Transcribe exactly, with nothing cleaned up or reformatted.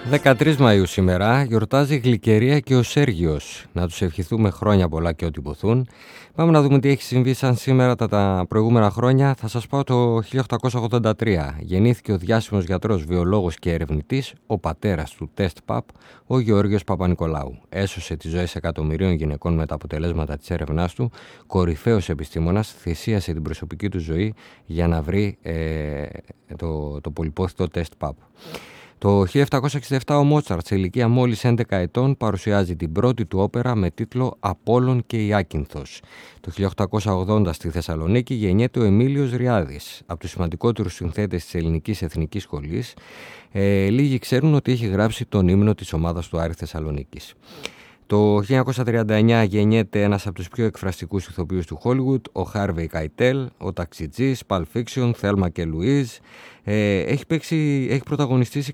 δεκατρείς Μαΐου σήμερα γιορτάζει η Γλυκερία και ο Σέργιος. Να τους ευχηθούμε χρόνια πολλά και ό,τι υποθούν. Πάμε να δούμε τι έχει συμβεί σαν σήμερα τα, τα προηγούμενα χρόνια. Θα σας πω το χίλια οκτακόσια ογδόντα τρία. Γεννήθηκε ο διάσημος γιατρός, βιολόγος και ερευνητής, ο πατέρας του τεστ παπ, ο Γεώργιος Παπα-Νικολάου. Έσωσε τις ζωές εκατομμυρίων γυναικών με τα αποτελέσματα της έρευνάς του. Κορυφαίος επιστήμονας, θυσίασε την προσωπική του ζωή για να βρει ε, το, το πολυπόθητο τεστ παπ. Το χίλια επτακόσια εξήντα επτά ο Μότσαρτ, σε ηλικία μόλις έντεκα ετών, παρουσιάζει την πρώτη του όπερα με τίτλο «Απόλλων και η Άκυνθος». Το χίλια οκτακόσια ογδόντα στη Θεσσαλονίκη γεννιέται ο Εμίλιος Ριάδης, από τους σημαντικότερους συνθέτες της ελληνικής εθνικής σχολής. Ε, λίγοι ξέρουν ότι έχει γράψει τον ύμνο της ομάδας του Άρη Θεσσαλονίκης. Το χίλια εννιακόσια τριάντα εννιά γεννιέται ένας από τους πιο εκφραστικούς ηθοποιούς του Hollywood, ο Χάρβεϊ Καϊτέλ, ο Ταξιτζής, Pulp Fiction, Θέλμα και Λουίζ. Ε, έχει, παίξει, έχει πρωταγωνιστήσει